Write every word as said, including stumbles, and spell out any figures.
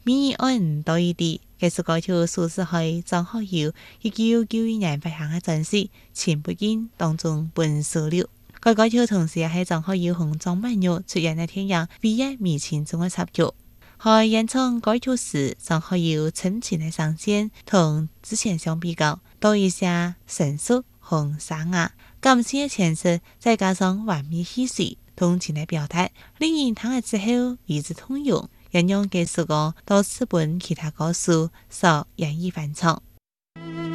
米安多一啲，嘅是嗰條蘇軾喺張學友一九九一年發行嘅專輯《情不禁》當中本收錄。該嗰條同時係張學友同張曼玉出演嘅電影《飛越迷情》中嘅插曲。喺演唱該條時，張學友深情嘅聲線同之前相比較多一些成熟和沙啞，感性嘅詮釋再加上完美氣勢、動情嘅表達，令人聽了之後與之通用。引用嘅時候，到日本其他歌手所演繹翻唱。